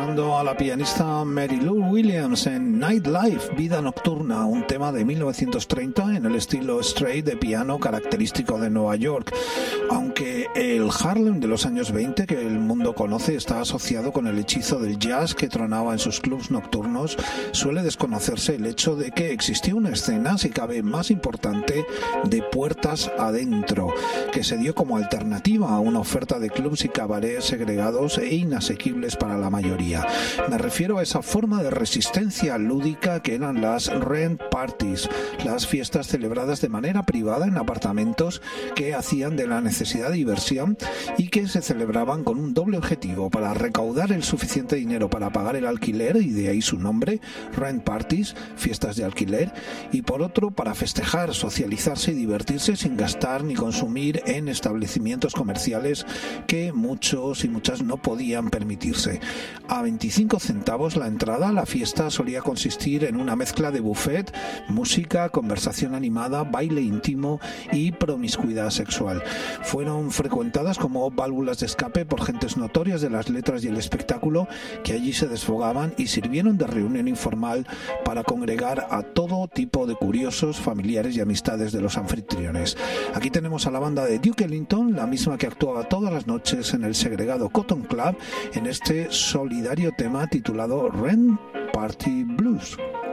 escuchando a la pianista Mary Lou Williams en Nightlife, Vida Nocturna, un tema de 1930 en el estilo straight de piano característico de Nueva York. Aunque el Harlem de los años 20 que el mundo conoce está asociado con el hechizo del jazz que tronaba en sus clubs nocturnos, suele desconocerse el hecho de que existía una escena, si cabe más importante, de puertas adentro, que se dio como alternativa a una oferta de clubs y cabarets segregados e inasequibles para la mayoría. Me refiero a esa forma de resistencia lúdica que eran las rent parties, las fiestas celebradas de manera privada en apartamentos que hacían de la necesidad de diversión y que se celebraban con un doble objetivo: para recaudar el suficiente dinero para pagar el alquiler, y de ahí su nombre, rent parties, fiestas de alquiler, y por otro para festejar, socializarse y divertirse sin gastar ni consumir en establecimientos comerciales que muchos y muchas no podían permitirse. A 25 centavos la entrada, la fiesta solía consistir en una mezcla de buffet, música, conversación animada, baile íntimo y promiscuidad sexual. Fueron frecuentadas como válvulas de escape por gentes notorias de las letras y el espectáculo que allí se desfogaban, y sirvieron de reunión informal para congregar a todo tipo de curiosos, familiares y amistades de los anfitriones. Aquí tenemos a la banda de Duke Ellington, la misma que actuaba todas las noches en el segregado Cotton Club, en este solidario tema titulado Rent Party Blues.